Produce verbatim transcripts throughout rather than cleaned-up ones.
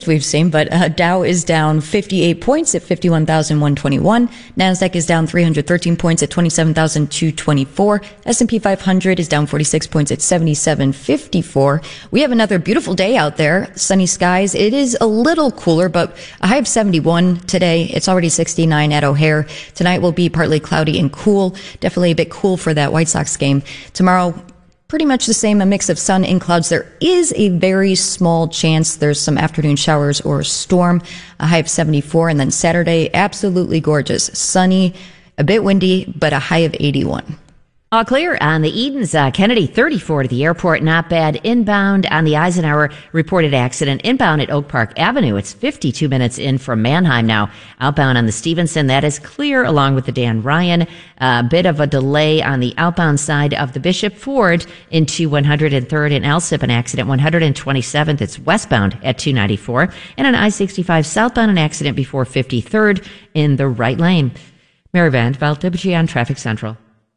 we've seen, but uh, Dow is down fifty-eight points at fifty-one thousand one hundred twenty-one. NASDAQ is down three hundred thirteen points at twenty-seven thousand two hundred twenty-four. S and P five hundred is down forty-six points at seventy-seven fifty-four. We have another beautiful day out there. Sunny skies. It is a little cooler, but a high of seventy-one today. It's already sixty-nine at O'Hare. Tonight will be partly cloudy and cool. Definitely a bit cool for that White Sox game. Tomorrow, pretty much the same, a mix of sun and clouds. There is a very small chance there's some afternoon showers or a storm, a high of seventy-four. And then Saturday, absolutely gorgeous. Sunny, a bit windy, but a high of eighty-one. All clear on the Edens. Uh, Kennedy, thirty-four to the airport. Not bad. Inbound on the Eisenhower, reported accident. Inbound at Oak Park Avenue. It's fifty-two minutes in from Mannheim now. Outbound on the Stevenson, that is clear along with the Dan Ryan. A uh, bit of a delay on the outbound side of the Bishop Ford into one hundred third and Elsip, an accident. one hundred twenty-seventh, it's westbound at two ninety-four. And on I sixty-five southbound, an accident before fifty-third in the right lane. Mary Van Valdivia on Traffic Central.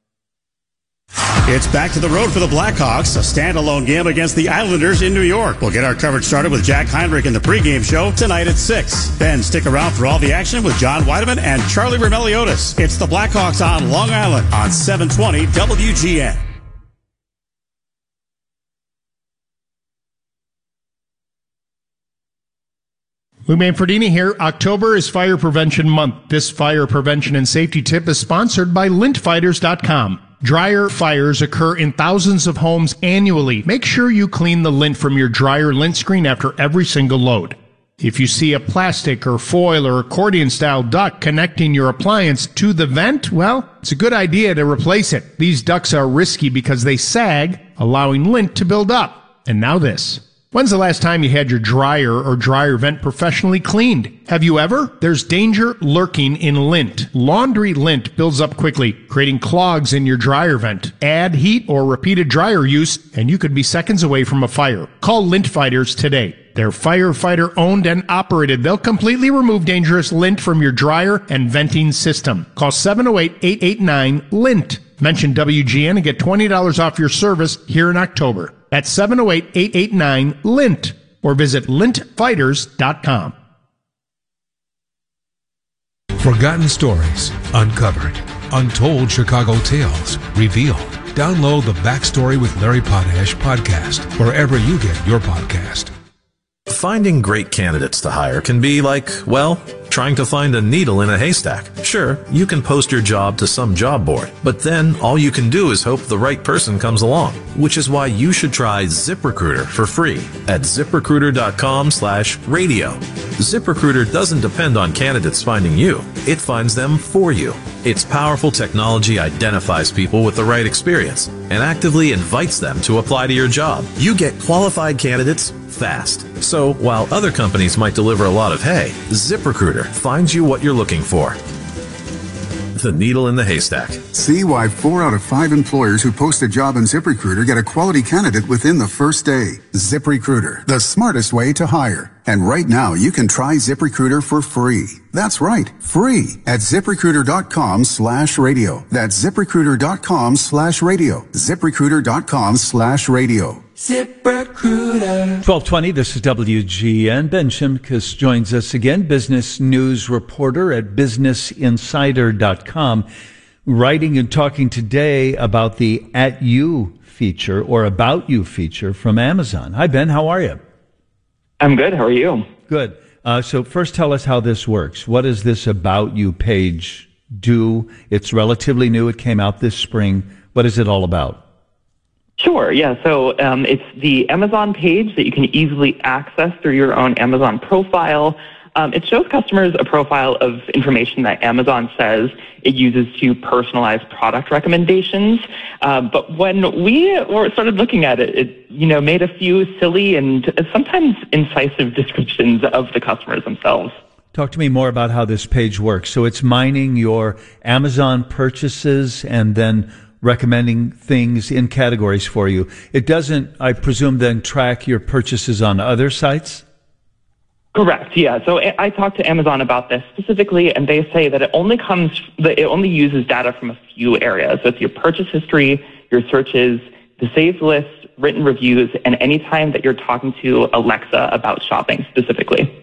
It's back to the road for the Blackhawks, a standalone game against the Islanders in New York. We'll get our coverage started with Jack Heinrich in the pregame show tonight at six. Then stick around for all the action with John Weideman and Charlie Remeliotis. It's the Blackhawks on Long Island on seven twenty W G N. Lou Manfredini here. October is Fire Prevention Month. This fire prevention and safety tip is sponsored by lint fighters dot com. Dryer fires occur in thousands of homes annually. Make sure you clean the lint from your dryer lint screen after every single load. If you see a plastic or foil or accordion-style duct connecting your appliance to the vent, well, it's a good idea to replace it. These ducts are risky because they sag, allowing lint to build up. And now this. When's the last time you had your dryer or dryer vent professionally cleaned? Have you ever? There's danger lurking in lint. Laundry lint builds up quickly, creating clogs in your dryer vent. Add heat or repeated dryer use, and you could be seconds away from a fire. Call Lint Fighters today. They're firefighter owned and operated. They'll completely remove dangerous lint from your dryer and venting system. Call seven oh eight, eight eight nine, L I N T. Mention W G N and get twenty dollars off your service here in October. That's seven oh eight, eight eight nine, L I N T or visit lint fighters dot com. Forgotten stories uncovered. Untold Chicago tales revealed. Download the Backstory with Larry Potash podcast wherever you get your podcast. Finding great candidates to hire can be like, well, trying to find a needle in a haystack. Sure, you can post your job to some job board, but then all you can do is hope the right person comes along, which is why you should try ZipRecruiter for free at ZipRecruiter.com slash radio. ZipRecruiter doesn't depend on candidates finding you. It finds them for you. Its powerful technology identifies people with the right experience and actively invites them to apply to your job. You get qualified candidates fast. So while other companies might deliver a lot of hay, ZipRecruiter finds you what you're looking for. The needle in the haystack. See why four out of five employers who post a job in ZipRecruiter get a quality candidate within the first day. ZipRecruiter, the smartest way to hire. And right now, you can try ZipRecruiter for free. That's right, free at ZipRecruiter.com slash radio. That's ZipRecruiter.com slash radio. ZipRecruiter.com slash radio. ZipRecruiter. twelve twenty, this is W G N. Ben Shimkus joins us again, business news reporter at business insider dot com, writing and talking today about the At You feature or About You feature from Amazon. Hi, Ben. How are you? I'm good. How are you? Good. Uh, so first tell us how this works. What does this About You page do? It's relatively new. It came out this spring. What is it all about? Sure. Yeah. So um, it's the Amazon page that you can easily access through your own Amazon profile. Um, it shows customers a profile of information that Amazon says it uses to personalize product recommendations. Uh, but when we were started looking at it, it you know made a few silly and sometimes incisive descriptions of the customers themselves. Talk to me more about how this page works. So it's mining your Amazon purchases and then recommending things in categories for you. It doesn't, I presume, then track your purchases on other sites? Correct. Yeah. So I talked to Amazon about this specifically, and they say that it only comes, that it only uses data from a few areas. So it's your purchase history, your searches, the saved list, written reviews, and anytime that you're talking to Alexa about shopping specifically.